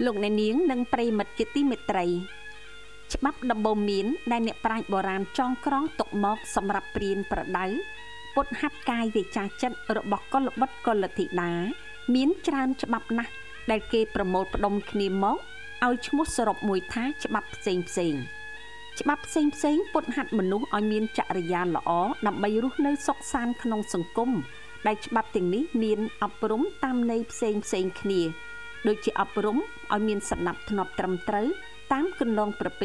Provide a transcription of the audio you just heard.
លោកអ្នកនាងនិងប្រិយមិត្តជាទីមេត្រីច្បាប់ដំបូន្មានដែលអ្នកប្រាជ្ញបុរាណចងក្រងទុកមកសម្រាប់ព្រានប្រដៅពុតហាត់កាយវាចាចិត្តរបស់កុលបុត្រកុលធីតាមានច្រើនច្បាប់ណាស់ដែលគេប្រមូលផ្ដុំគ្នាមកឲ្យឈ្មោះសរុបមួយថាច្បាប់ផ្សេងច្បាប់ផ្សេងពុតហាត់មនុស្សឲ្យមានចរិយាល្អដើម្បីរស់នៅសុខសាន្តក្នុងសង្គមដែលច្បាប់ទាំងនេះមានអប់រំតាមន័យផ្សេងគ្នាដូចជាអប់រំឲ្យមានសណ្ដាប់ធ្នាប់ត្រឹមត្រូវតាមគន្លងប្រពៃ